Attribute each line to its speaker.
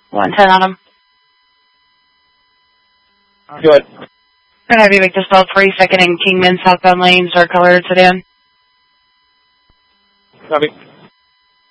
Speaker 1: 110 on him.
Speaker 2: Go ahead.
Speaker 1: I'm going to have you make the stall 42nd and Kingman southbound lanes, dark colored sedan.
Speaker 2: Copy.